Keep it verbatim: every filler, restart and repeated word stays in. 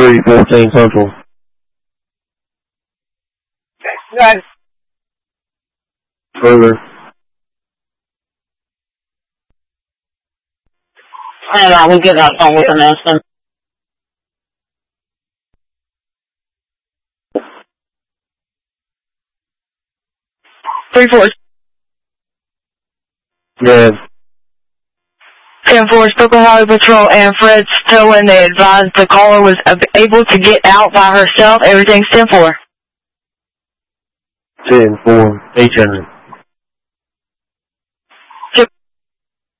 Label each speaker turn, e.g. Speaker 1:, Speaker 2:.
Speaker 1: three fourteen Central.
Speaker 2: Got it.
Speaker 1: Further.
Speaker 2: Hang on, we'll get that phone with an instant. Three four.
Speaker 1: Yes.
Speaker 2: ten four, Spoken Highway Patrol and Fred Stowin. They advised the caller was able to get out by herself. Everything's ten four.
Speaker 1: ten four, eight hundred.